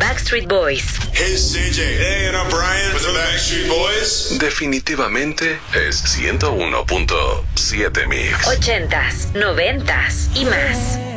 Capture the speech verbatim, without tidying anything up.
Backstreet Boys. Hey, C J. Hey, and I'm Brian with the Backstreet Boys. Definitivamente es ciento uno punto siete Mix. Ochentas, noventas y más.